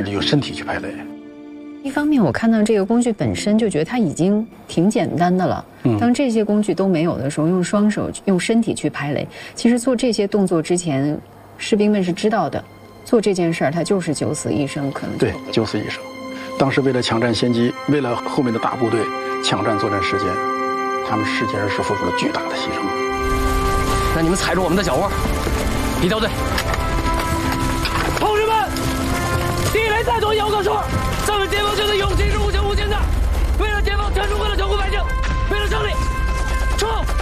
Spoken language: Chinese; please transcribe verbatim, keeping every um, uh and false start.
得用身体去排雷。 一方面，我看到这个工具本身就觉得它已经挺简单的了。嗯，当这些工具都没有的时候，用双手、用身体去排雷，其实做这些动作之前，士兵们是知道的，做这件事儿他就是九死一生，可能对九死一生。当时为了抢占先机，为了后面的大部队抢占作战时间，他们实际上是付出了巨大的牺牲。 那你们踩住我们的脚窝，一条队。同志们，地雷再多摇个数，咱们解放军的勇气是无穷无尽的。为了解放全中国的全国百姓，为了胜利，冲！